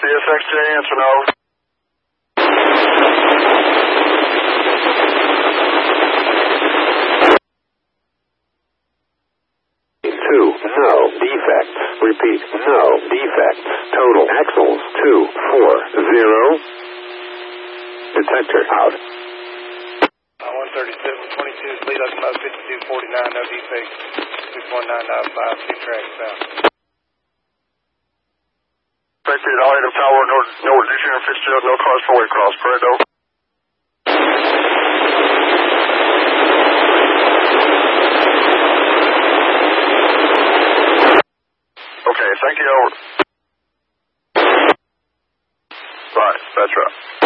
WSXJ, answer no. 2, no defects. Repeat, no defects. Total axles 240. Detector out. 137, 22, lead up about 5249, no defects. 619.5, 2 tracks south. Expected all item tower, no Lucian Fitzgerald, no cars for Waycross, correct though? Okay, thank you, over. Right, that's right.